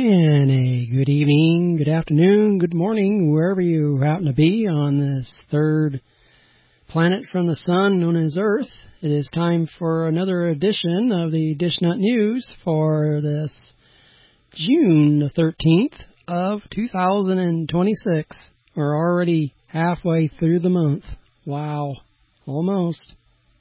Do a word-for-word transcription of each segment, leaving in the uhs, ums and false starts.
And a good evening, good afternoon, good morning, wherever you happen to be on this third planet from the sun known as Earth. It is time for another edition of the Dish Nut News for this June the thirteenth of two thousand twenty-six. We're already halfway through the month. Wow, almost.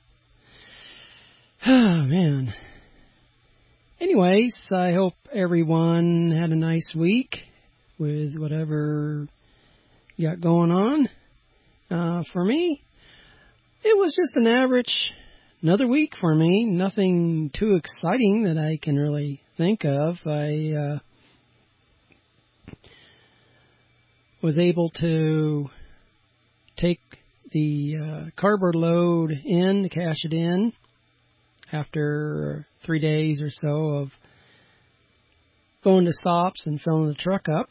Oh, man. Anyways, I hope everyone had a nice week with whatever you got going on. Uh, for me, it was just an average, another week for me. Nothing too exciting that I can really think of. I uh, was able to take the uh, cardboard load in, to cash it in, after three days or so of going to stops and filling the truck up.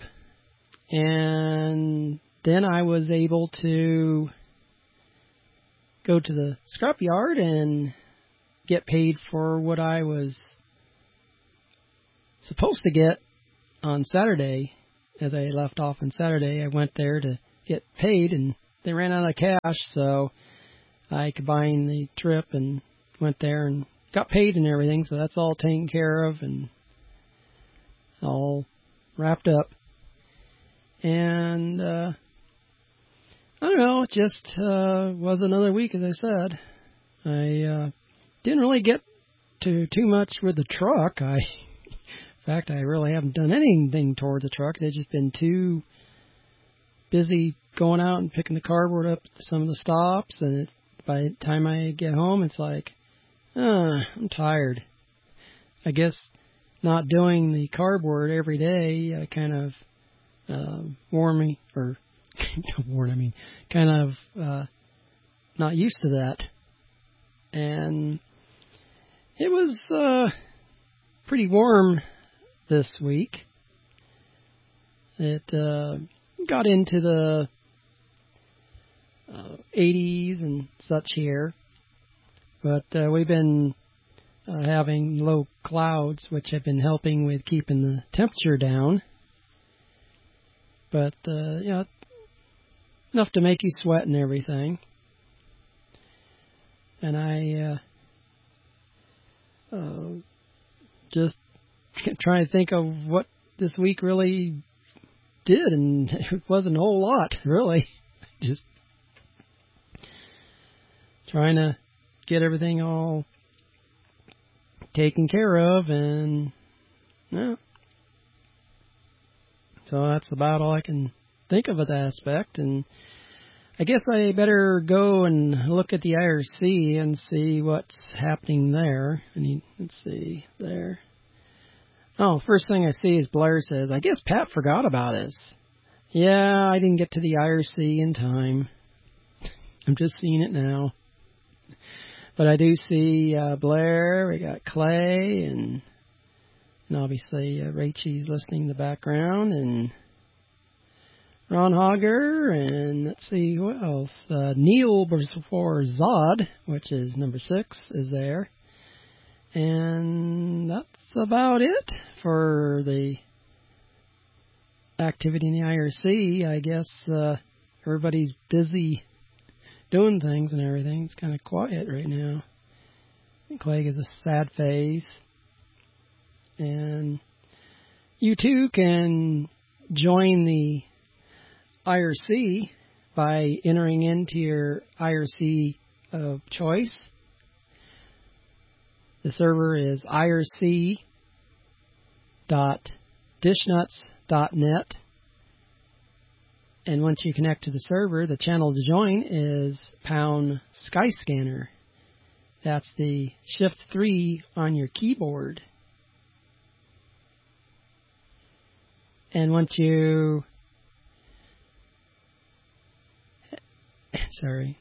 And then I was able to go to the scrapyard and get paid for what I was supposed to get on Saturday. As I left off on Saturday, I went there to get paid, and they ran out of cash, so I combined the trip and went there and got paid and everything, so that's all taken care of and all wrapped up. And, uh, I don't know, it just uh, was another week, as I said. I uh, didn't really get to too much with the truck. I, in fact, I really haven't done anything toward the truck. I've just been too busy going out and picking the cardboard up at some of the stops, and it, by the time I get home, it's like, Uh, I'm tired. I guess not doing the cardboard every day uh, kind of uh, wore me, or wore, I mean, kind of uh, not used to that. And it was uh, pretty warm this week. It uh, got into the uh, eighties and such here. But uh, we've been uh, having low clouds, which have been helping with keeping the temperature down. But, uh, you know, enough to make you sweat and everything. And I uh, uh, just trying to think of what this week really did, and it wasn't a whole lot, really. Just trying to get everything all taken care of, and yeah. So that's about all I can think of at that aspect. And I guess I better go and look at the I R C and see what's happening there. I need, let's see, there. Oh, first thing I see is Blair says, I guess Pat forgot about us. Yeah, I didn't get to the I R C in time. I'm just seeing it now. But I do see uh, Blair, we got Clay, and, and obviously uh, Rachel's listening in the background, and Ron Hogger, and let's see, what else? Uh, Neil before Zod, which is number six, is there. And that's about it for the activity in the I R C. I guess uh, everybody's busy doing things and everything. It's kind of quiet right now. Clay is a sad face. And you too can join the I R C by entering into your I R C of choice. The server is I R C dot dishnuts dot net. And once you connect to the server, the channel to join is pound Skyscanner. That's the shift three on your keyboard. And once you... Sorry.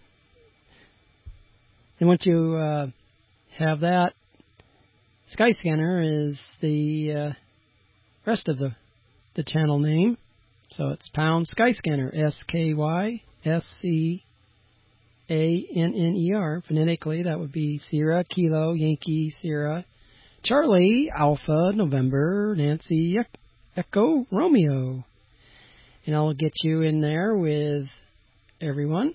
And once you uh, have that, Skyscanner is the uh, rest of the, the channel name. So it's pound Skyscanner, S K Y S C A N N E R. Phonetically, that would be Sierra, Kilo, Yankee, Sierra, Charlie, Alpha, November, Nancy, Echo Romeo. And I'll get you in there with everyone.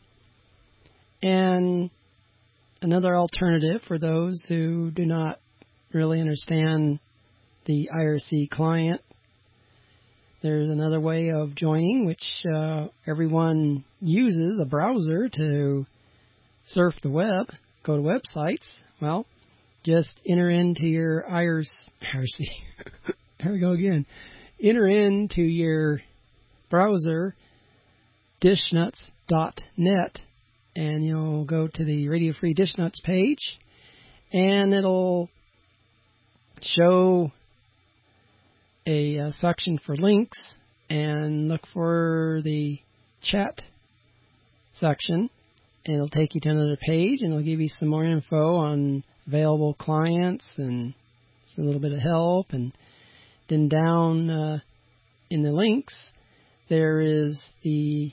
And another alternative for those who do not really understand the I R C client, there's another way of joining, which uh, everyone uses a browser to surf the web, go to websites. Well, just enter into your I R C. There we go again. Enter into your browser dishnuts dot net, and you'll go to the Radio Free Dishnuts page, and it'll show a, a section for links, and look for the chat section, and it'll take you to another page, and it'll give you some more info on available clients and a little bit of help. And then down uh, in the links, there is the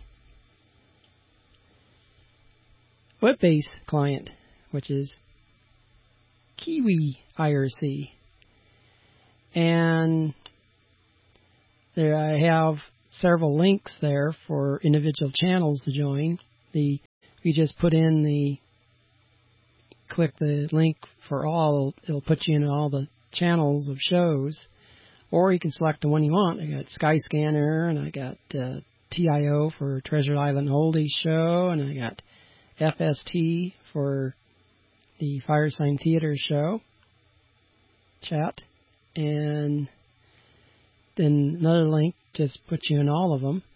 web-based client, which is Kiwi I R C. And there I have several links there for individual channels to join. The you just put in the click the link for all, it'll put you in all the channels of shows, or you can select the one you want. I got Skyscanner, and I got uh, T I O for Treasure Island Oldies show, and I got F S T for the Firesign Theater show chat, and then another link just puts you in all of them.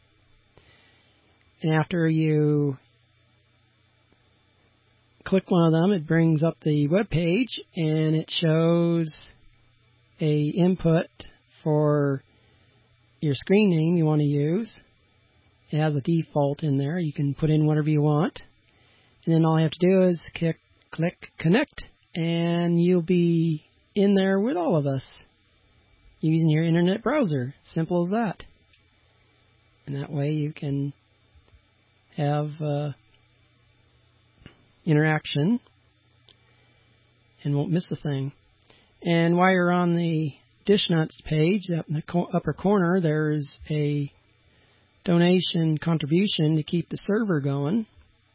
And after you click one of them, it brings up the web page, and it shows a input for your screen name you want to use. It has a default in there. You can put in whatever you want. And then all you have to do is click, click connect, and you'll be in there with all of us using your internet browser. Simple as that. And that way you can have uh, interaction and won't miss a thing. And while you're on the Dishnuts page, up in the co- upper corner, there's a donation contribution to keep the server going.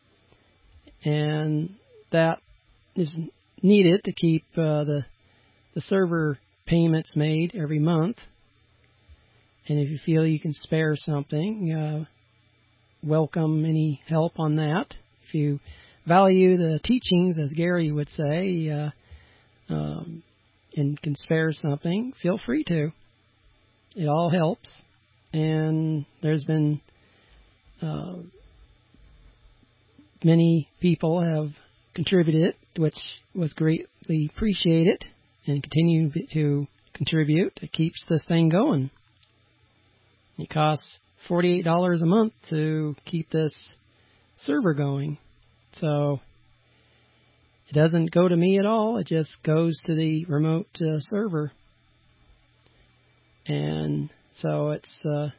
And that is needed to keep uh, the the server payments made every month. And if you feel you can spare something, uh, welcome any help on that. If you value the teachings, as Gary would say, uh, um, and can spare something, feel free to. It all helps. And there's been uh, many people have contributed, which was greatly appreciated, and continue to contribute. It keeps this thing going. It costs forty-eight dollars a month to keep this server going. So it doesn't go to me at all. It just goes to the remote uh, server. And so it's, uh,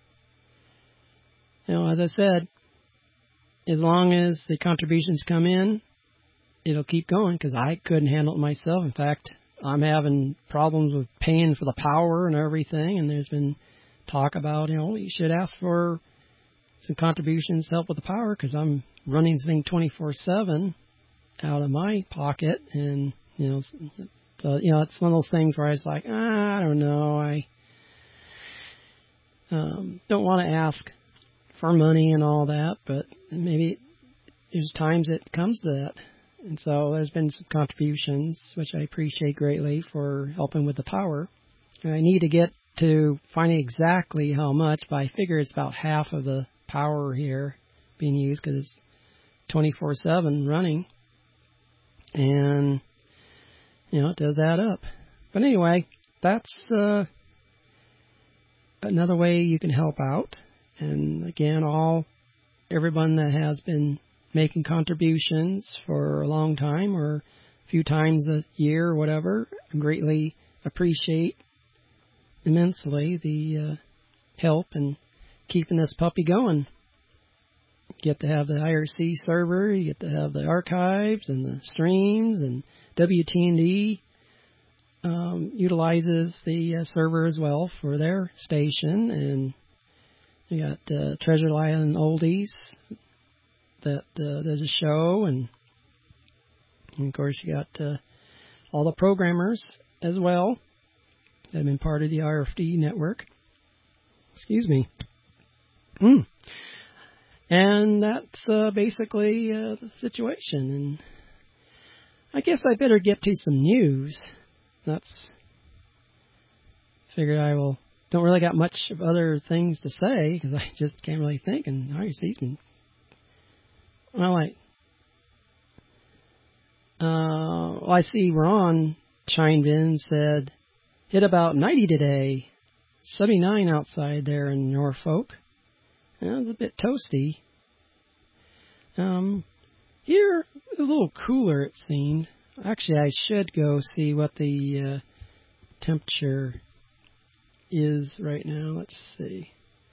you know, as I said, as long as the contributions come in, it'll keep going, because I couldn't handle it myself. In fact, I'm having problems with paying for the power and everything, and there's been talk about, you know, you should ask for some contributions to help with the power, because I'm running this thing twenty-four seven out of my pocket, and, you know, so, you know, it's one of those things where I was like, ah, I don't know, I um, don't want to ask for money and all that, but maybe there's times it comes to that. And so there's been some contributions, which I appreciate greatly, for helping with the power. And I need to get to finding exactly how much, but I figure it's about half of the power here being used, because it's twenty-four seven running. And, you know, it does add up. But anyway, that's uh, another way you can help out. And again, all everyone that has been making contributions for a long time, or a few times a year or whatever, I greatly appreciate immensely the uh, help in keeping this puppy going. You get to have the I R C server, you get to have the archives and the streams and W T N D um, utilizes the uh, server as well for their station, and you got uh, Treasure Island Oldies that uh, does a show, and, and of course you got uh, all the programmers as well that have been part of the R F D network. Excuse me. Mm. And that's uh, basically uh, the situation. And I guess I better get to some news. That's figured I will. Don't really got much of other things to say because I just can't really think. And I see some. Well, I. Uh, well, I see Ron chimed in and said, hit about ninety today, seventy-nine outside there in Norfolk. Yeah, it was a bit toasty. Um, here it was a little cooler, it seemed. Actually, I should go see what the uh, temperature is right now. Let's see.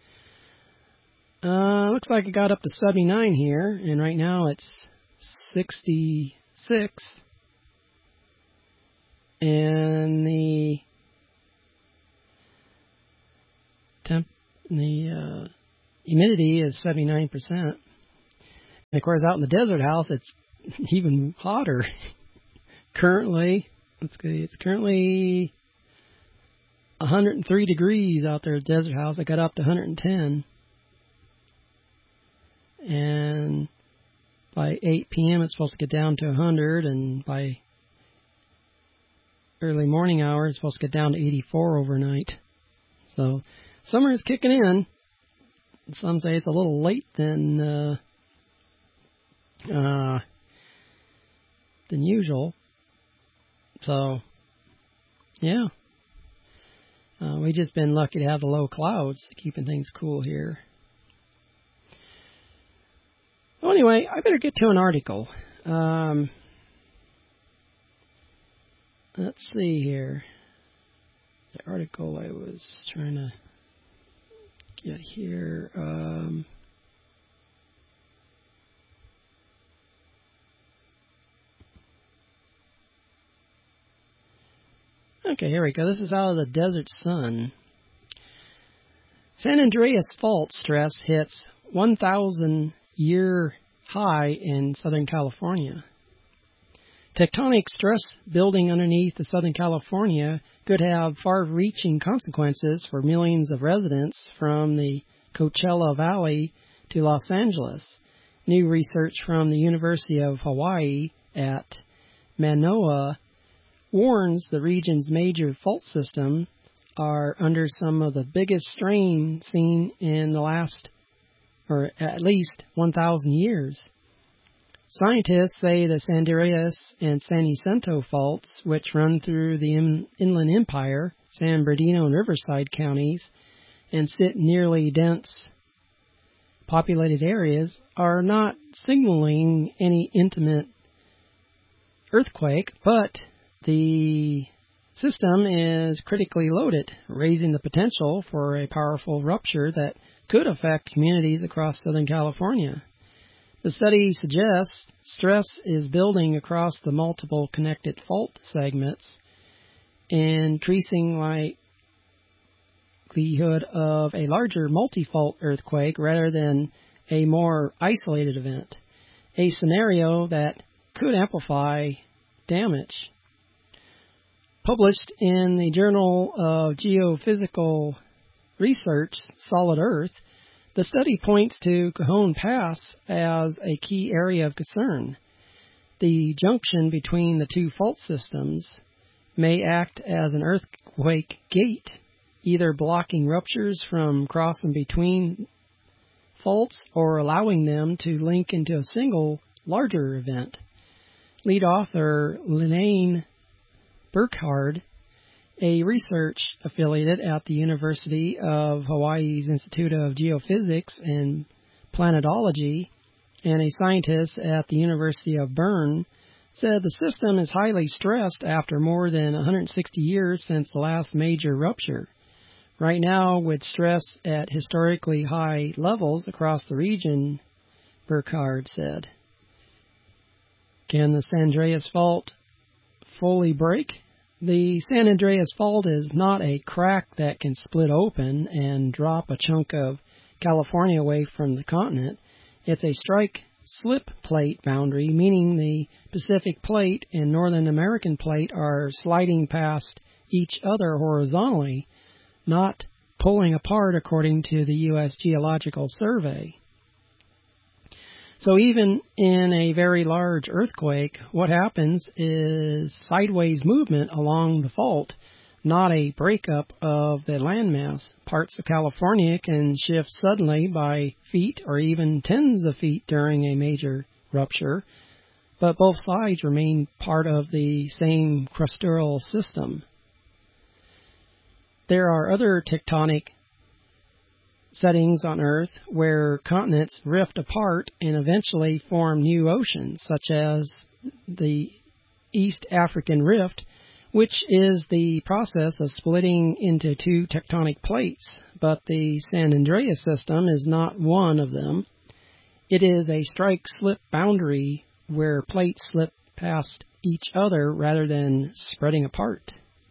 Uh, looks like it got up to seventy-nine here, and right now it's sixty-six. And the temp, the uh, humidity is seventy-nine percent. And of course, out in the desert house, it's even hotter. Currently, let's see, it's currently one hundred three degrees out there at the desert house. It got up to one hundred ten. And by eight p.m., it's supposed to get down to one hundred, and by early morning hours, it's supposed to get down to eighty-four overnight. So summer is kicking in. Some say it's a little late than uh, uh, than usual. So, yeah. Uh, we've just been lucky to have the low clouds keeping things cool here. Well, anyway, I better get to an article. Um, let's see here. The article I was trying to get here. Um, okay, here we go. This is out of the Desert Sun. San Andreas fault stress hits one thousand year high in Southern California. Tectonic stress building underneath the Southern California could have far-reaching consequences for millions of residents from the Coachella Valley to Los Angeles. New research from the University of Hawaii at Manoa warns the region's major fault systems are under some of the biggest strain seen in the last, or at least one thousand years. Scientists say the San Andreas and San Jacinto faults, which run through the in, Inland Empire, San Bernardino and Riverside counties, and sit nearly dense populated areas, are not signaling any intimate earthquake, but the system is critically loaded, raising the potential for a powerful rupture that could affect communities across Southern California. The study suggests stress is building across the multiple connected fault segments, increasing likelihood of a larger multi-fault earthquake rather than a more isolated event, a scenario that could amplify damage. Published in the Journal of Geophysical Research, Solid Earth, the study points to Cajon Pass as a key area of concern. The junction between the two fault systems may act as an earthquake gate, either blocking ruptures from crossing between faults or allowing them to link into a single larger event. Lead author Lene Burkhard, a research affiliate at the University of Hawaii's Institute of Geophysics and Planetology, and a scientist at the University of Bern, said the system is highly stressed after more than one hundred sixty years since the last major rupture. Right now, with stress at historically high levels across the region, Burkhard said. Can the San Andreas fault fully break? The San Andreas Fault is not a crack that can split open and drop a chunk of California away from the continent. It's a strike-slip plate boundary, meaning the Pacific Plate and Northern American Plate are sliding past each other horizontally, not pulling apart according to the U S Geological Survey. So even in a very large earthquake, what happens is sideways movement along the fault, not a breakup of the landmass. Parts of California can shift suddenly by feet or even tens of feet during a major rupture, but both sides remain part of the same crustal system. There are other tectonic settings on Earth where continents rift apart and eventually form new oceans, such as the East African Rift, which is the process of splitting into two tectonic plates. But the San Andreas system is not one of them. It is a strike-slip boundary where plates slip past each other rather than spreading apart.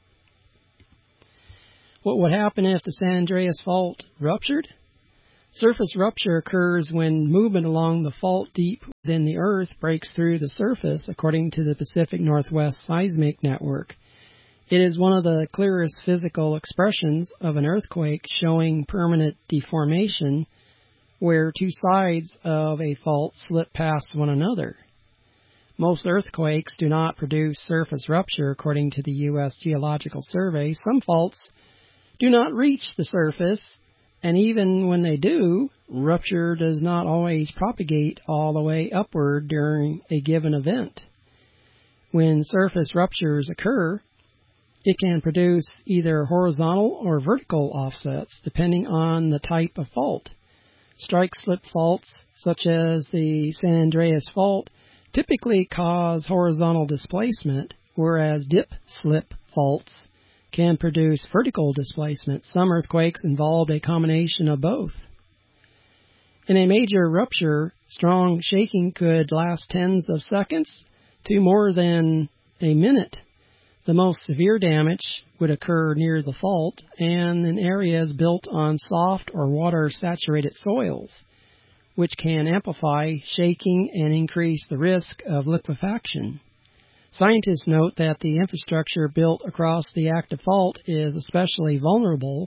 What would happen if the San Andreas Fault ruptured? Surface rupture occurs when movement along the fault deep within the Earth breaks through the surface, according to the Pacific Northwest Seismic Network. It is one of the clearest physical expressions of an earthquake, showing permanent deformation where two sides of a fault slip past one another. Most earthquakes do not produce surface rupture, according to the U S Geological Survey. Some faults do not reach the surface, and even when they do, rupture does not always propagate all the way upward during a given event. When surface ruptures occur, it can produce either horizontal or vertical offsets, depending on the type of fault. Strike-slip faults, such as the San Andreas Fault, typically cause horizontal displacement, whereas dip-slip faults can produce vertical displacement. Some earthquakes involved a combination of both. In a major rupture, strong shaking could last tens of seconds to more than a minute. The most severe damage would occur near the fault and in areas built on soft or water-saturated soils, which can amplify shaking and increase the risk of liquefaction. Scientists note that the infrastructure built across the active fault is especially vulnerable,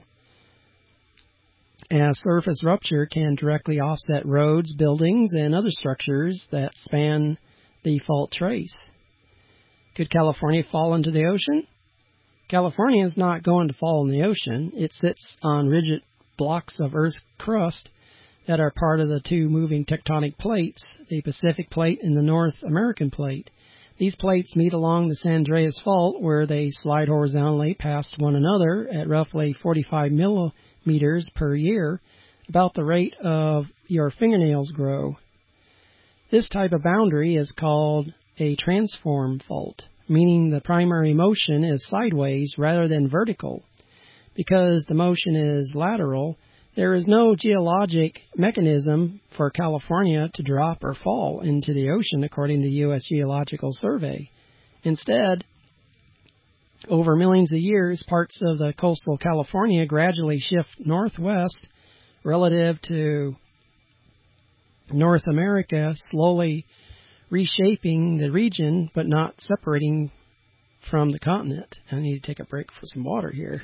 as surface rupture can directly offset roads, buildings, and other structures that span the fault trace. Could California fall into the ocean? California is not going to fall in the ocean. It sits on rigid blocks of Earth's crust that are part of the two moving tectonic plates, the Pacific Plate and the North American Plate. These plates meet along the San Andreas Fault, where they slide horizontally past one another at roughly forty-five millimeters per year, about the rate of your fingernails grow. This type of boundary is called a transform fault, meaning the primary motion is sideways rather than vertical. Because the motion is lateral, there is no geologic mechanism for California to drop or fall into the ocean, according to the U S Geological Survey. Instead, over millions of years, parts of the coastal California gradually shift northwest relative to North America, slowly reshaping the region but not separating from the continent. I need to take a break for some water here.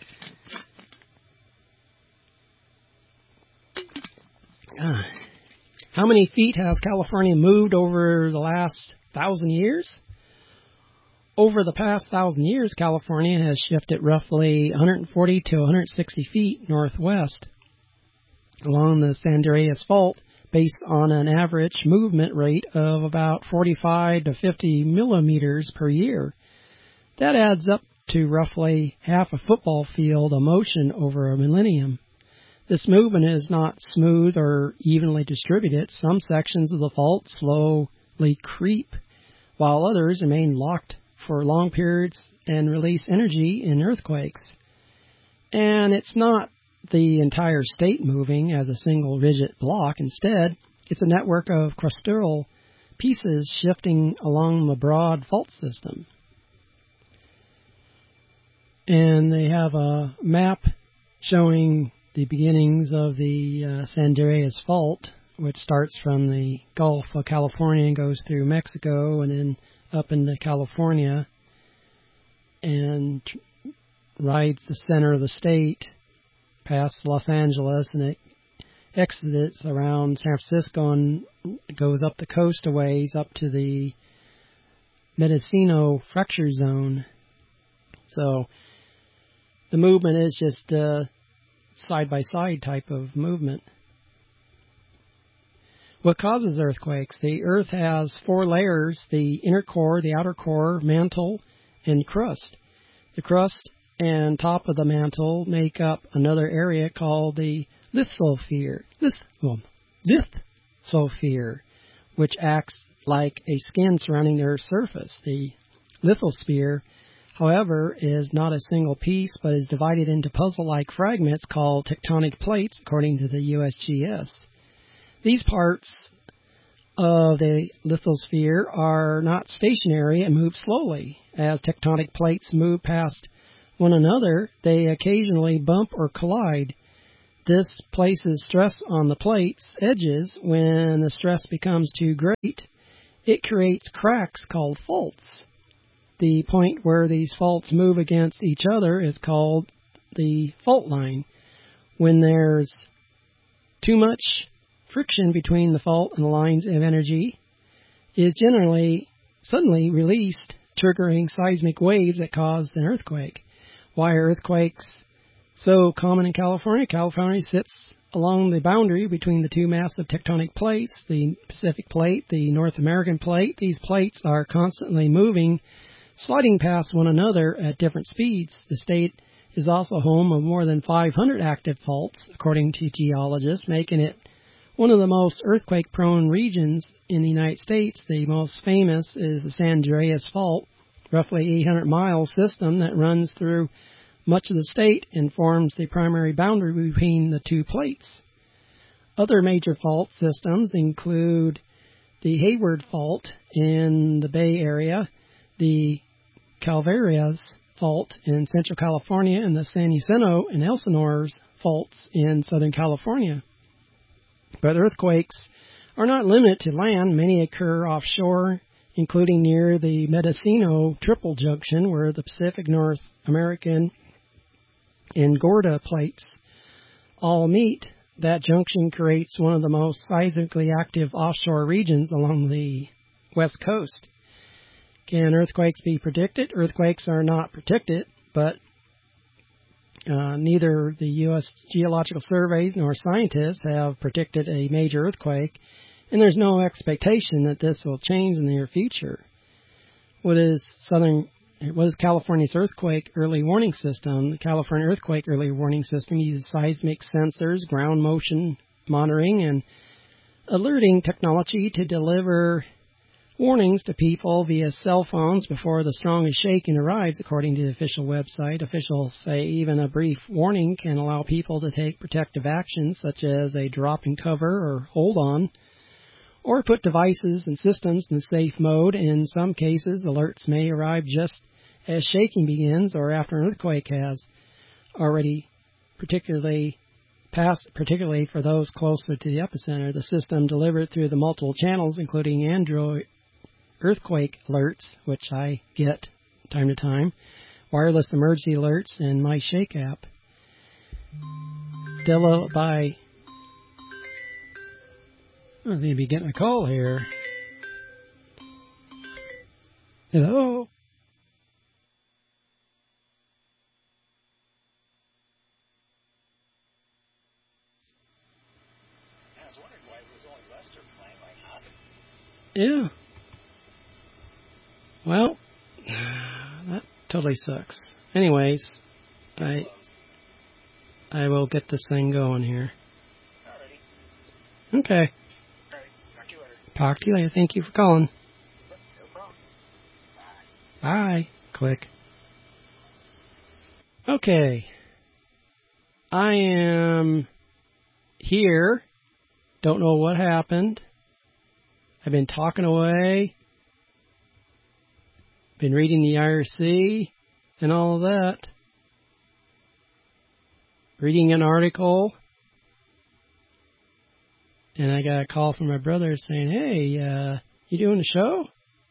Uh, how many feet has California moved over the last thousand years? Over the past thousand years, California has shifted roughly one hundred forty to one hundred sixty feet northwest along the San Andreas Fault, based on an average movement rate of about forty-five to fifty millimeters per year. That adds up to roughly half a football field of motion over a millennium. This movement is not smooth or evenly distributed. Some sections of the fault slowly creep, while others remain locked for long periods and release energy in earthquakes. And it's not the entire state moving as a single rigid block. Instead, it's a network of crustal pieces shifting along the broad fault system. And they have a map showing the beginnings of the uh, San Andreas Fault, which starts from the Gulf of California and goes through Mexico and then up into California and tr- rides the center of the state past Los Angeles, and it exits around San Francisco and goes up the coast a ways up to the Mendocino fracture zone. So the movement is just a side-by-side type of movement. What causes earthquakes? The Earth has four layers: the inner core, the outer core, mantle, and crust. The crust and top of the mantle make up another area called the lithosphere, lith, well, lithosphere, which acts like a skin surrounding the Earth's surface. The lithosphere, however, is not a single piece, but is divided into puzzle-like fragments called tectonic plates, according to the U S G S. These parts of the lithosphere are not stationary and move slowly. As tectonic plates move past one another, they occasionally bump or collide. This places stress on the plate's edges. When the stress becomes too great, it creates cracks called faults. The point where these faults move against each other is called the fault line. When there's too much friction between the fault and the lines of energy, is generally suddenly released, triggering seismic waves that cause an earthquake. Why are earthquakes so common in California? California sits along the boundary between the two massive tectonic plates, the Pacific Plate, the North American Plate. These plates are constantly moving, sliding past one another at different speeds. The state is also home of more than five hundred active faults, according to geologists, making it one of the most earthquake-prone regions in the United States. The most famous is the San Andreas Fault, roughly eight hundred mile system that runs through much of the state and forms the primary boundary between the two plates. Other major fault systems include the Hayward Fault in the Bay Area, the Calvareas Fault in Central California, and the San Jacinto and Elsinore faults in Southern California. But earthquakes are not limited to land. Many occur offshore, including near the Mendocino Triple Junction, where the Pacific, North American, and Gorda plates all meet. That junction creates one of the most seismically active offshore regions along the west coast. Can earthquakes be predicted? Earthquakes are not predicted, but uh, neither the U S Geological Surveys nor scientists have predicted a major earthquake, and there's no expectation that this will change in the near future. What is Southern What is California's earthquake early warning system? The California earthquake early warning system uses seismic sensors, ground motion monitoring, and alerting technology to deliver warnings to people via cell phones before the strongest shaking arrives, according to the official website. Officials say even a brief warning can allow people to take protective actions, such as a drop and cover or hold on, or put devices and systems in safe mode. In some cases, alerts may arrive just as shaking begins or after an earthquake has already particularly passed, particularly for those closer to the epicenter. The system delivered through the multiple channels, including Android earthquake alerts, which I get time to time, wireless emergency alerts, and My Shake app. Developed by... I'm going to be getting a call here. Hello? I was wondering why it was only Lester playing like hot. Yeah. Well, that totally sucks. Anyways, I I will get this thing going here. Alrighty. Okay. Alright. Talk to you later. Talk to you later. Thank you for calling. No problem. Bye. Bye. Click. Okay. I am here. Don't know what happened. I've been talking away. Been reading the I R C and all of that. reading an article, and I got a call from my brother saying, hey, uh, you doing the show?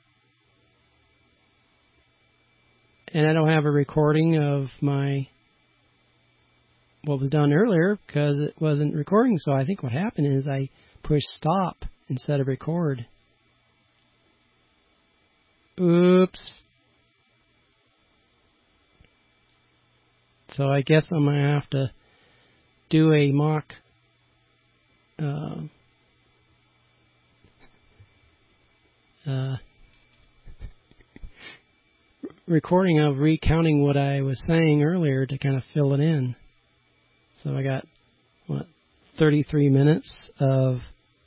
And I don't have a recording of my what was done earlier because it wasn't recording. So I think what happened is I pushed stop instead of record. Oops. So I guess I'm going to have to do a mock uh, uh, recording of recounting what I was saying earlier to kind of fill it in. So I got, what, thirty-three minutes of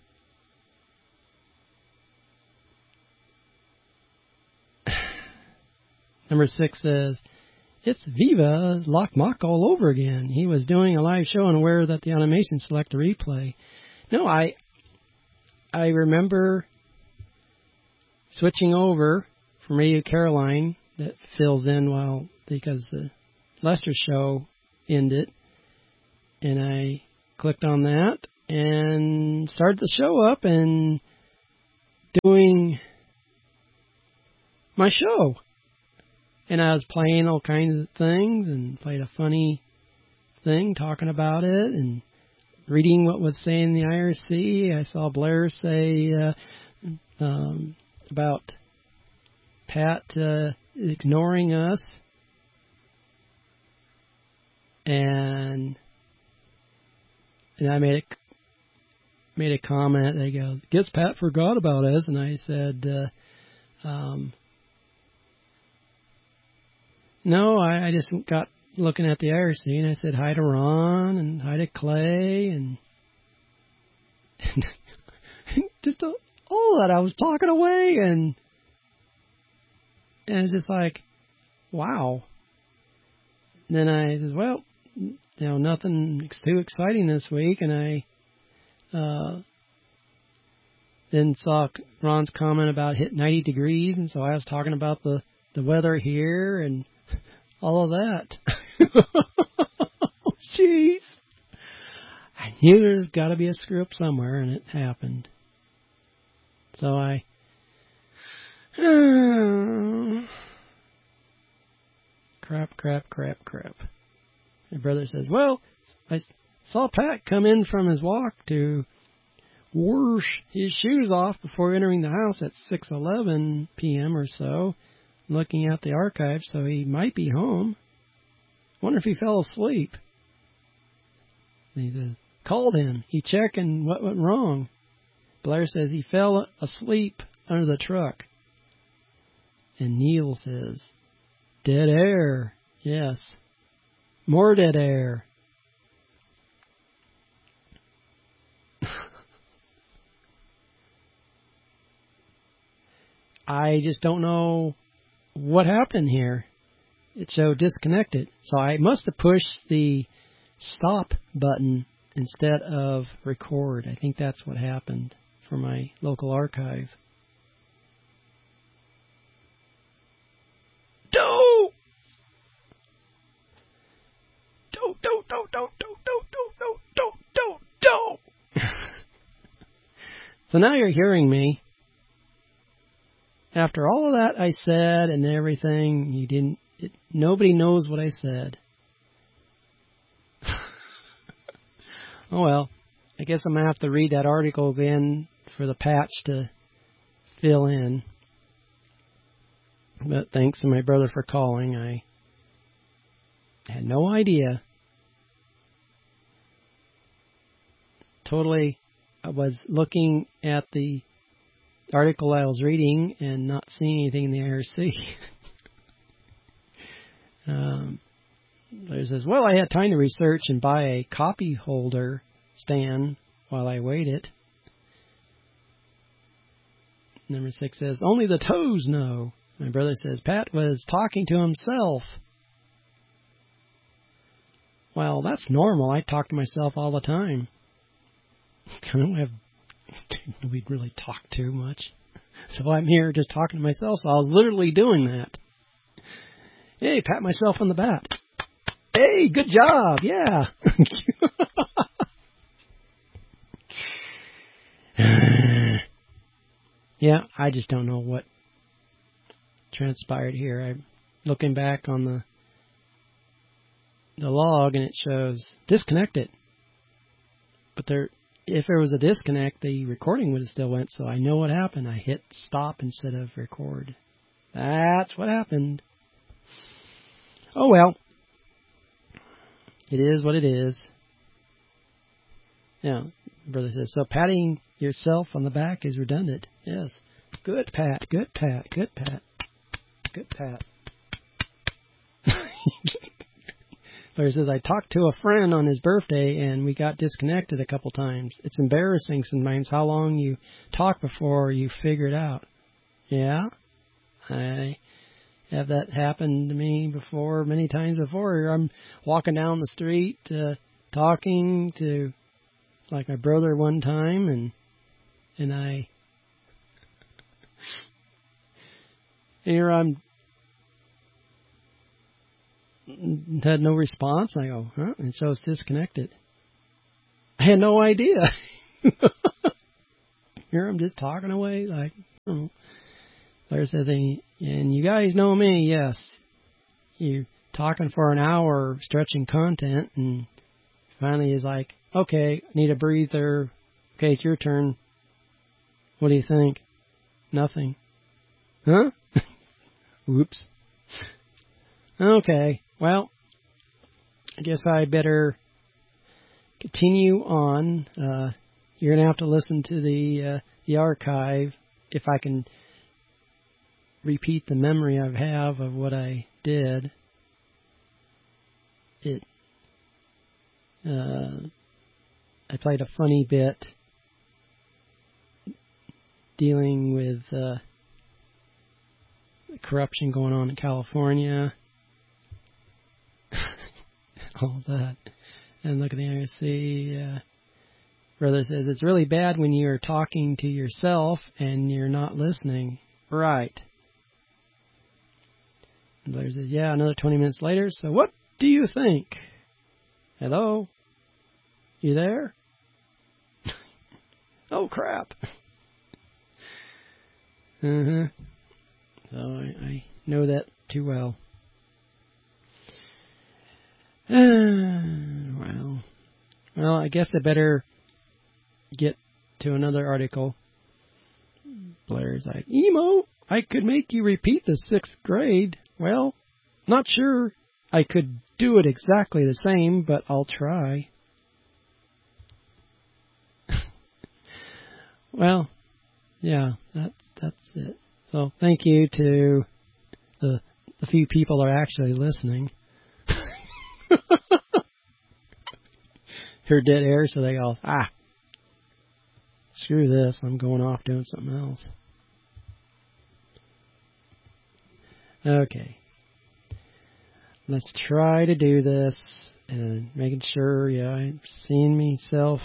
number six says, it's Viva Lock Mock all over again. He was doing a live show and aware that the animation select a replay. No, I I remember switching over from Radio Caroline that fills in while because the Lester show ended, and I clicked on that and started the show up and doing my show. And I was playing all kinds of things and played a funny thing talking about it and reading what was saying in the I R C. I saw Blair say uh, um, about Pat uh, ignoring us. And and I made a, made a comment. They go, guess Pat forgot about us. And I said, uh, um, no, I, I just got looking at the I R C, and I said hi to Ron and hi to Clay, and, and just all that. I was talking away, and and it's just like, wow. And then I said, well, you know, nothing too exciting this week, and I uh, then saw Ron's comment about hit ninety degrees, and so I was talking about the, the weather here and all of that. Jeez. I knew there's got to be a screw up somewhere, and it happened. So I... Uh, crap, crap, crap, crap. My brother says, well, I saw Pat come in from his walk to wash his shoes off before entering the house at six eleven p.m. or so, looking at the archive, so he might be home. Wonder if he fell asleep. And he says, called him. He checked and what went wrong. Blair says he fell asleep under the truck. And Neil says, dead air. Yes. More dead air. I just don't know what happened here. It showed disconnected. So I must have pushed the stop button instead of record. I think that's what happened for my local archive. Don't! Don't, don't, don't, don't, don't, don't, don't, don't, don't, don't, don't. So now you're hearing me. After all of that I said and everything, you didn't, it, nobody knows what I said. Oh well, I guess I'm going to have to read that article again for the patch to fill in. But thanks to my brother for calling. I had no idea. Totally, I was looking at the article I was reading and not seeing anything in the I R C. um, There says, well, I had time to research and buy a copy holder stand while I waited. Number six says, only the toes know. My brother says, Pat was talking to himself. Well, that's normal. I talk to myself all the time. I don't have we'd really talk too much. So I'm here just talking to myself. So I was literally doing that. Hey, pat myself on the back. Hey, good job. Yeah. Yeah, I just don't know what transpired here. I'm looking back on the the log and it shows disconnected. But there, if there was a disconnect, the recording would have still went, so I know what happened. I hit stop instead of record. That's what happened. Oh well. It is what it is. Yeah, brother says, so patting yourself on the back is redundant. Yes. Good pat, good pat, good pat, good pat. Brother says, I talked to a friend on his birthday and we got disconnected a couple times. It's embarrassing sometimes how long you talk before you figure it out. Yeah, I have that happen to me before, many times before. I'm walking down the street, uh, talking to, like, my brother one time, and and I, here I'm, had no response. I go, huh? And so it's disconnected. I had no idea. Here I'm just talking away, like, oh. Larry says, and you guys know me, yes. You talking for an hour, stretching content, and finally he's like, okay, need a breather. Okay, it's your turn. What do you think? Nothing. Huh? Whoops. Okay, well, I guess I better continue on. Uh, you're going to have to listen to the uh, the archive if I can repeat the memory I have of what I did. It, uh, I played a funny bit dealing with uh, corruption going on in California. All that. And look at the I see. Uh, brother says, it's really bad when you're talking to yourself and you're not listening. Right. And Blair says, yeah, another twenty minutes later. So what do you think? Hello? You there? Oh, crap. Uh-huh. So I, I know that too well. Uh, well, well, I guess I better get to another article. Blair's like, Emo, I could make you repeat the sixth grade. Well, not sure I could do it exactly the same, but I'll try. Well, yeah, that's that's it. So thank you to the the few people that are actually listening. Hear dead air, so they go, ah, screw this, I'm going off doing something else. Okay. Let's try to do this and making sure, yeah, I'm seeing myself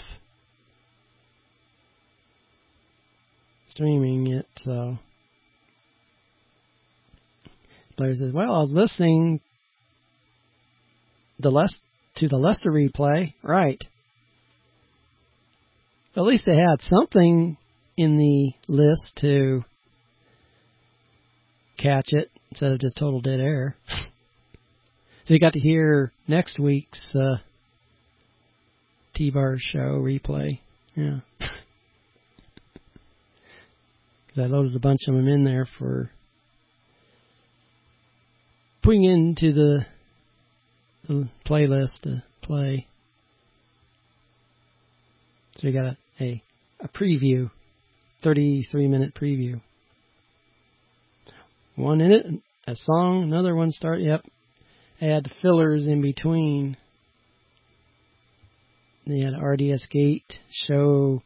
streaming it, so. Blair says, well, I was listening the Les- to the Lester replay. Right. At least they had something in the list to catch it instead of just total dead air. So you got to hear next week's uh, T-Bar show replay. Yeah. Because I loaded a bunch of them in there for putting into the, the playlist to play. So you got a, a, a preview, thirty-three minute preview. One in it, a song, another one start, yep. Add fillers in between. They had R D S Gate show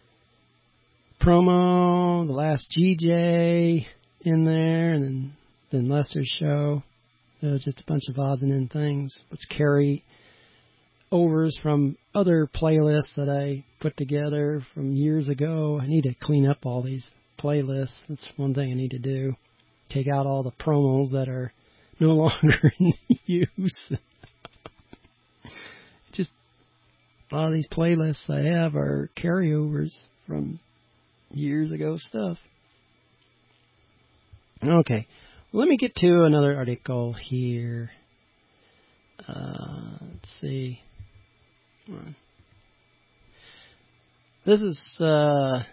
promo, the last G J in there, and then, then Lester's show. So just a bunch of odds and ends things. Let's carry overs from other playlists that I put together from years ago. I need to clean up all these playlists. That's one thing I need to do. Take out all the promos that are no longer in use. A lot of these playlists I have are carryovers from years ago stuff. Okay, let me get to another article here. Uh, let's see. Come on. This is, uh,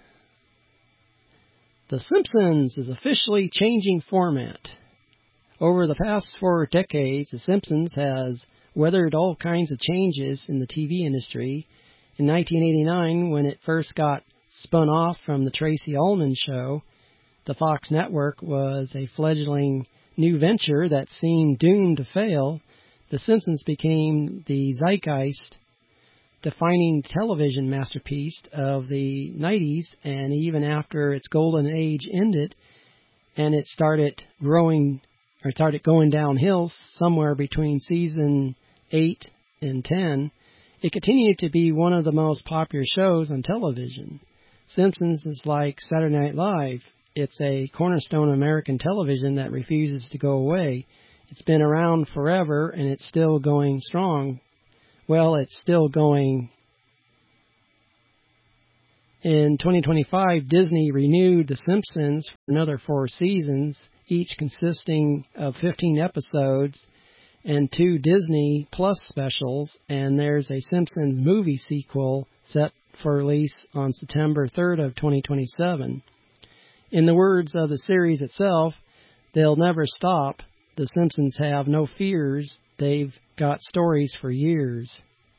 The Simpsons is officially changing format. Over the past four decades, The Simpsons has weathered all kinds of changes in the T V industry. In nineteen eighty-nine, when it first got spun off from the Tracy Ullman Show, the Fox network was a fledgling new venture that seemed doomed to fail. The Simpsons became the zeitgeist defining television masterpiece of the nineties, and even after its golden age ended and it started growing or started going downhill somewhere between season eight and ten, it continued to be one of the most popular shows on television. Simpsons is like Saturday Night Live. It's a cornerstone of American television that refuses to go away. It's been around forever, and it's still going strong. Well, it's still going. In twenty twenty-five, Disney renewed The Simpsons for another four seasons, each consisting of fifteen episodes and two Disney Plus specials, and there's a Simpsons movie sequel set for release on September third of twenty twenty-seven. In the words of the series itself, they'll never stop. The Simpsons have no fears. They've got stories for years.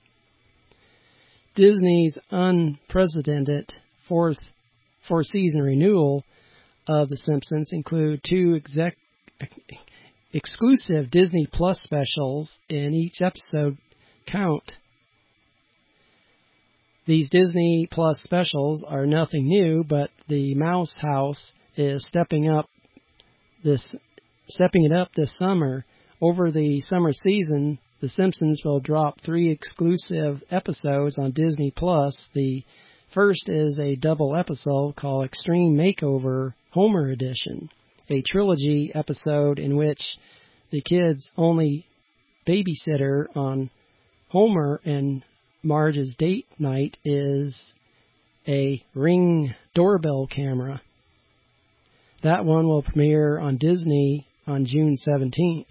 Disney's unprecedented fourth four-season renewal of The Simpsons include two exec, exclusive Disney Plus specials, and each episode count. These Disney Plus specials are nothing new, but the Mouse House is stepping up this, stepping it up this summer. Over the summer season, The Simpsons will drop three exclusive episodes on Disney Plus. The first is a double episode called Extreme Makeover Homer Edition, a trilogy episode in which the kids' only babysitter on Homer and Marge's date night is a Ring doorbell camera. That one will premiere on Disney on June seventeenth.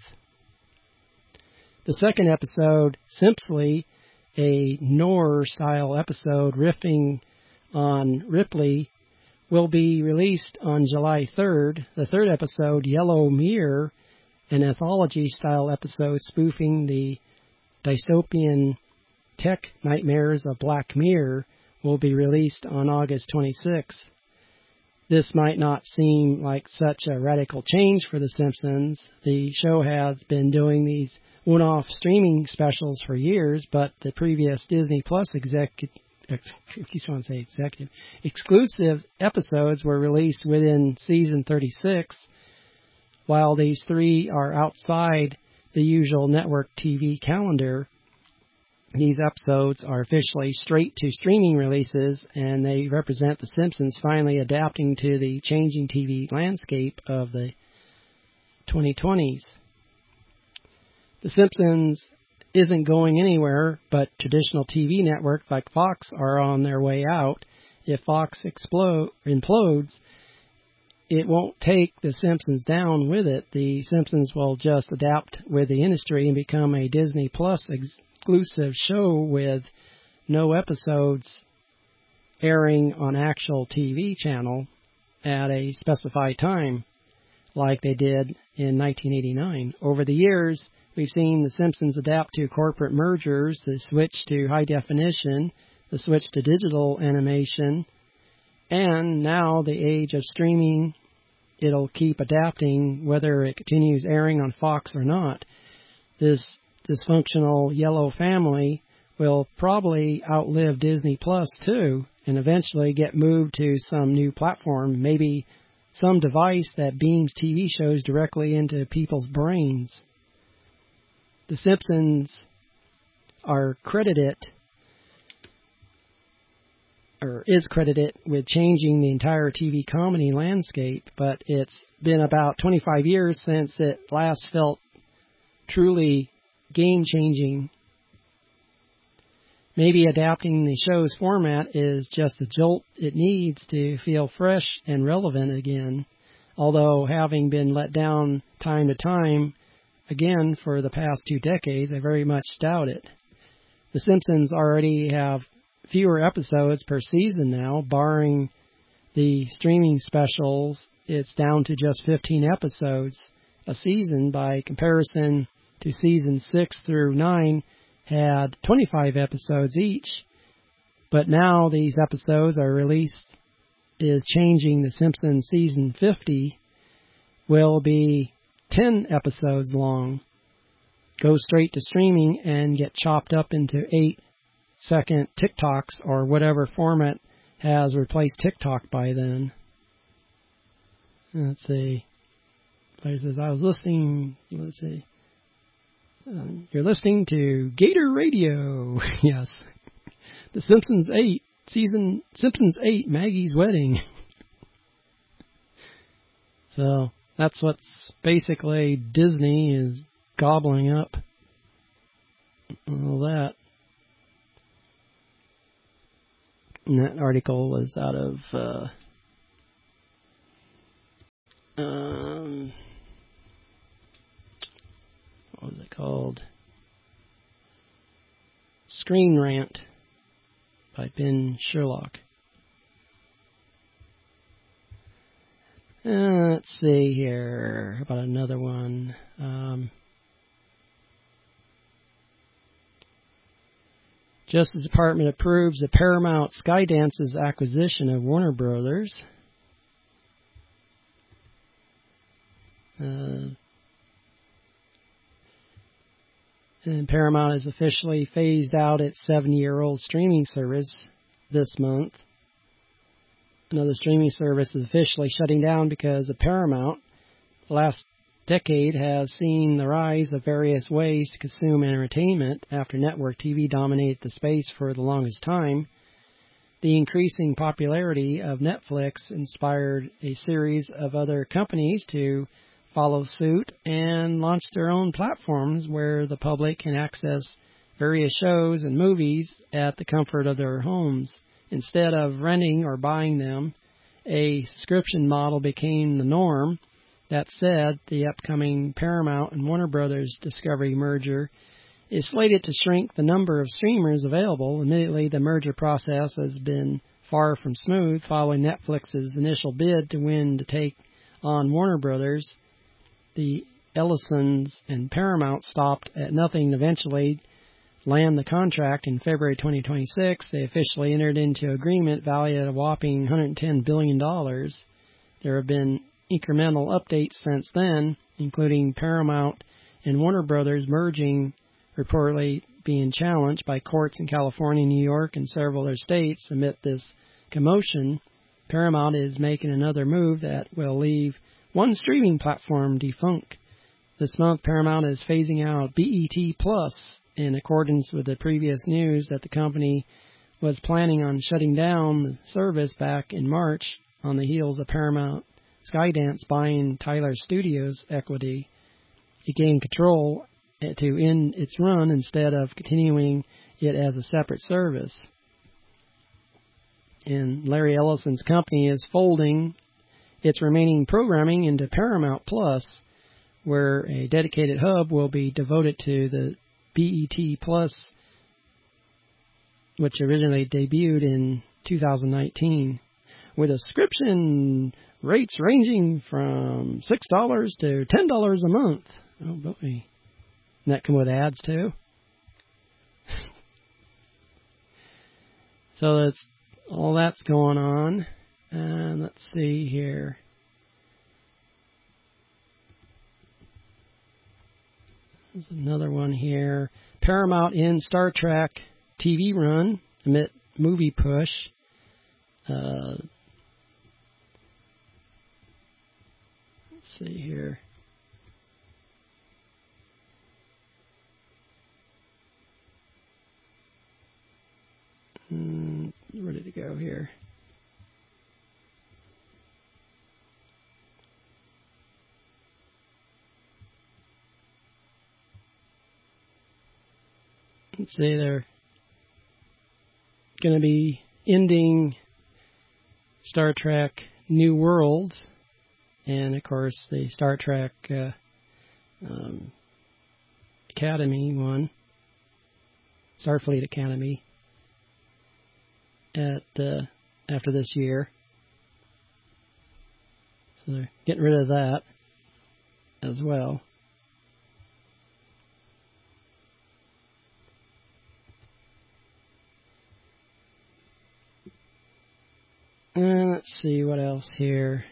The second episode, Simpsons, a noir-style episode riffing on Ripley, will be released on July third. The third episode, Yellow Mirror, an anthology-style episode spoofing the dystopian tech nightmares of Black Mirror, will be released on August twenty-sixth. This might not seem like such a radical change for The Simpsons. The show has been doing these one-off streaming specials for years, but the previous Disney Plus executive, I keep wanting to say executive, exclusive episodes were released within season thirty-six. While these three are outside the usual network T V calendar, these episodes are officially straight-to-streaming releases, and they represent The Simpsons finally adapting to the changing T V landscape of the twenty twenties. The Simpsons isn't going anywhere, but traditional T V networks like Fox are on their way out. If Fox explode, implodes, it won't take The Simpsons down with it. The Simpsons will just adapt with the industry and become a Disney Plus exclusive show with no episodes airing on actual T V channel at a specified time like they did in nineteen eighty-nine. Over the years, we've seen The Simpsons adapt to corporate mergers, the switch to high definition, the switch to digital animation, and now the age of streaming. It'll keep adapting whether it continues airing on Fox or not. This dysfunctional yellow family will probably outlive Disney Plus too, and eventually get moved to some new platform, maybe some device that beams T V shows directly into people's brains. The Simpsons are credited, or is credited, with changing the entire T V comedy landscape, but it's been about twenty-five years since it last felt truly game-changing. maybe adapting the show's format is just the jolt it needs to feel fresh and relevant again, although having been let down time to time again for the past two decades, I very much doubt it. The Simpsons already have fewer episodes per season now, barring the streaming specials. It's down to just fifteen episodes a season. By comparison to season six through nine had twenty-five episodes each, but now these episodes are released is changing. The Simpsons season fifty will be ten episodes long, go straight to streaming and get chopped up into eight second TikToks or whatever format has replaced TikTok by then. Let's see. Places I was listening. Let's see. Um, you're listening to Gator Radio. Yes. The Simpsons eight season. Simpsons eight. Maggie's Wedding. So that's what's basically Disney is gobbling up. All that. And that article was out of. Uh, um, what was it called? Screen Rant by Ben Sherlock. Uh, let's see here. How about another one? Um, Justice Department approves the Paramount Skydance's acquisition of Warner Brothers. Uh, and Paramount has officially phased out its seven-year-old streaming service this month. Another streaming service is officially shutting down because of Paramount. The last decade has seen the rise of various ways to consume entertainment after network T V dominated the space for the longest time. The increasing popularity of Netflix inspired a series of other companies to follow suit and launch their own platforms where the public can access various shows and movies at the comfort of their homes. Instead of renting or buying them, a subscription model became the norm. That said, the upcoming Paramount and Warner Brothers Discovery merger is slated to shrink the number of streamers available. Admittedly, the merger process has been far from smooth. Following Netflix's initial bid to win to take on Warner Brothers, the Ellisons and Paramount stopped at nothing. Eventually land the contract in February twenty twenty-six. They officially entered into agreement valued at a whopping one hundred ten billion dollars. There have been incremental updates since then, including Paramount and Warner Brothers merging reportedly being challenged by courts in California, New York, and several other states. Amid this commotion, Paramount is making another move that will leave one streaming platform defunct. This month, Paramount is phasing out B E T Plus in accordance with the previous news that the company was planning on shutting down the service back in March on the heels of Paramount Skydance buying Tyler Studios equity. It gained control to end its run instead of continuing it as a separate service. And Larry Ellison's company is folding its remaining programming into Paramount Plus, where a dedicated hub will be devoted to the B E T Plus, which originally debuted in two thousand nineteen, with a subscription rates ranging from six dollars to ten dollars a month. Oh boy. And that come with ads too. So that's all that's going on. And let's see here. There's another one here. Paramount in Star Trek T V run amid movie push. Uh, let's see here. Mm, ready to go here. Let's see there. going to be ending Star Trek New Worlds, and of course the Star Trek uh, um, Academy one, Starfleet Academy, at uh, after this year. So they're getting rid of that as well. Uh, let's see what else here.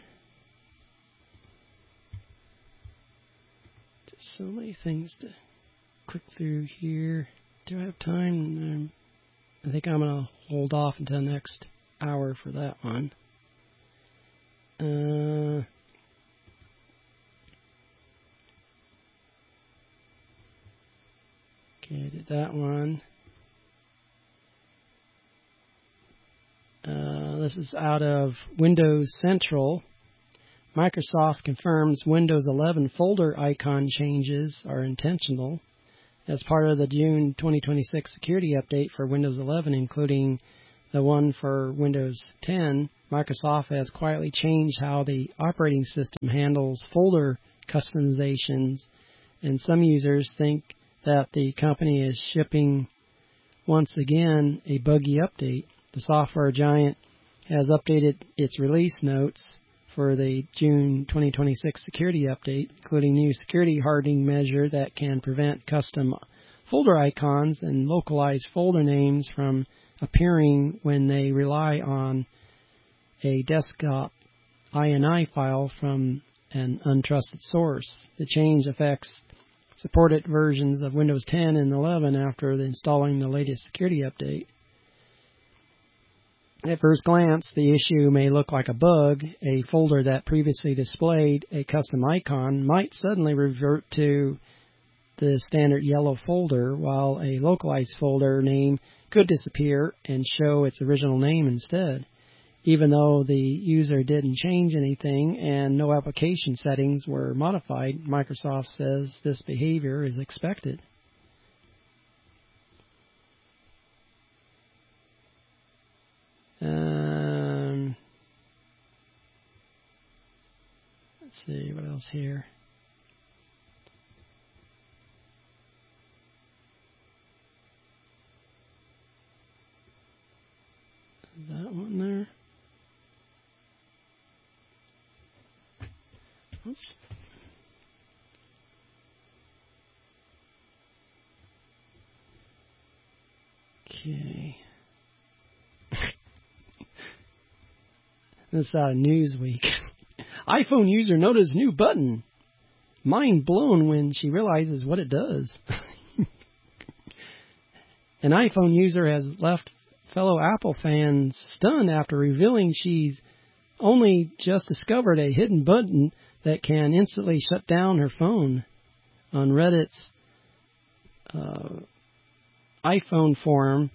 Just so many things to click through here. Do I have time? Um, I think I'm going to hold off until next hour for that one. Uh, okay, I did that one. Uh, this is out of Windows Central. Microsoft confirms Windows eleven folder icon changes are intentional as part of the June twenty twenty-six security update for Windows eleven, including the one for Windows ten. Microsoft has quietly changed how the operating system handles folder customizations, and some users think that the company is shipping, once again, a buggy update. The software giant has updated its release notes for the June twenty twenty-six security update, including new security hardening measure that can prevent custom folder icons and localized folder names from appearing when they rely on a desktop I N I file from an untrusted source. The change affects supported versions of Windows ten and eleven after installing the latest security update. At first glance, the issue may look like a bug. A folder that previously displayed a custom icon might suddenly revert to the standard yellow folder, while a localized folder name could disappear and show its original name instead. Even though the user didn't change anything and no application settings were modified, Microsoft says this behavior is expected. Um, let's see, what else here? That one there. Oops. Okay. This is out of Newsweek. iPhone user noticed new button. Mind blown when she realizes what it does. An iPhone user has left fellow Apple fans stunned after revealing she's only just discovered a hidden button that can instantly shut down her phone. On Reddit's uh, iPhone forum,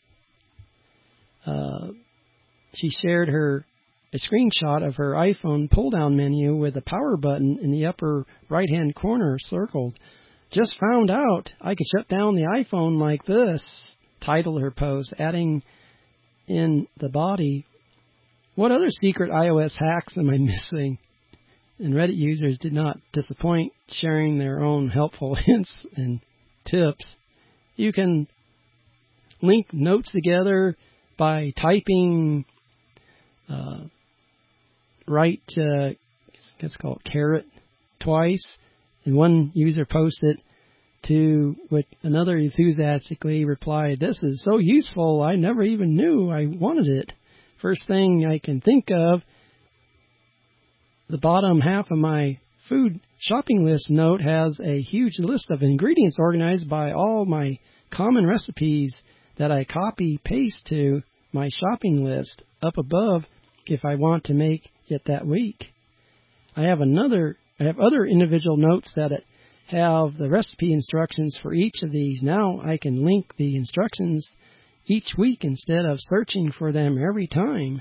uh, she shared her a screenshot of her iPhone pull-down menu with a power button in the upper right-hand corner circled. Just found out I could shut down the iPhone like this, titled her post, adding in the body, what other secret iOS hacks am I missing? And Reddit users did not disappoint, sharing their own helpful hints and tips. You can link notes together by typing uh, right, uh, it's called caret twice, and one user posted to what another enthusiastically replied, "This is so useful, I never even knew I wanted it. First thing I can think of, the bottom half of my food shopping list note has a huge list of ingredients organized by all my common recipes that I copy paste to my shopping list up above if I want to make it that week. I have another I have other individual notes that have the recipe instructions for each of these. Now I can link the instructions each week instead of searching for them every time."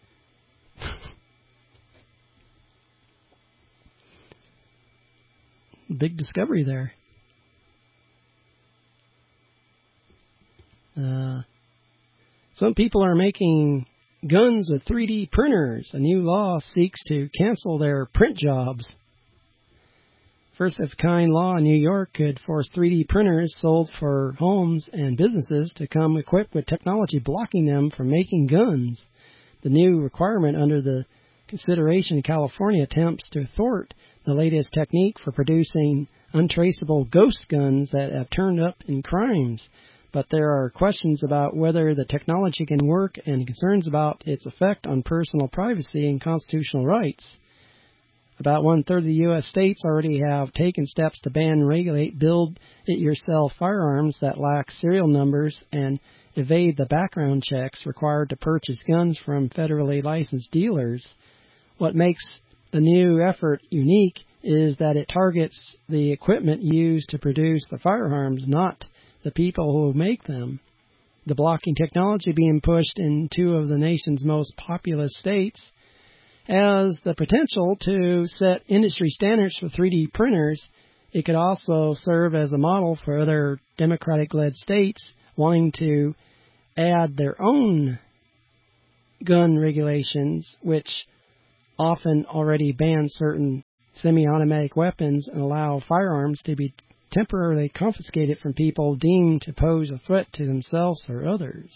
Big discovery there. Uh, Some people are making guns with three D printers. A new law seeks to cancel their print jobs. First-of-kind law in New York could force three D printers sold for homes and businesses to come equipped with technology blocking them from making guns. The new requirement under the consideration in California attempts to thwart the latest technique for producing untraceable ghost guns that have turned up in crimes. But there are questions about whether the technology can work and concerns about its effect on personal privacy and constitutional rights. About one-third of the U S states already have taken steps to ban and regulate build-it-yourself firearms that lack serial numbers and evade the background checks required to purchase guns from federally licensed dealers. What makes the new effort unique is that it targets the equipment used to produce the firearms, not the people who make them. The blocking technology being pushed in two of the nation's most populous states has the potential to set industry standards for three D printers. It could also serve as a model for other Democratic-led states wanting to add their own gun regulations, which often already ban certain semi-automatic weapons and allow firearms to be temporarily confiscated from people deemed to pose a threat to themselves or others.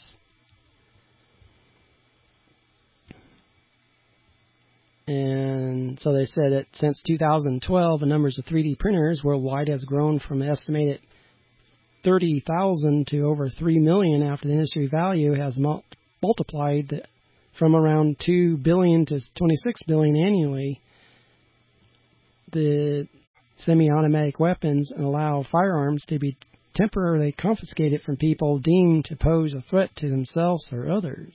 And so they said that since two thousand twelve, the numbers of three D printers worldwide has grown from an estimated thirty thousand to over three million after the industry value has mul- multiplied from around two billion dollars to twenty-six billion dollars annually. The semi-automatic weapons and allow firearms to be temporarily confiscated from people deemed to pose a threat to themselves or others.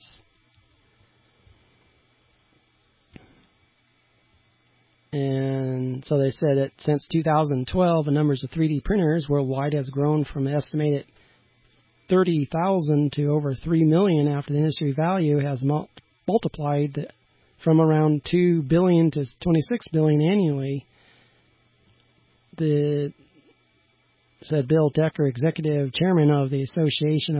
And so they said that since two thousand twelve, the numbers of three D printers worldwide has grown from an estimated thirty thousand to over three million after the industry value has mul- multiplied from around two billion dollars to twenty-six billion dollars annually. The said Bill Decker, executive chairman of the Association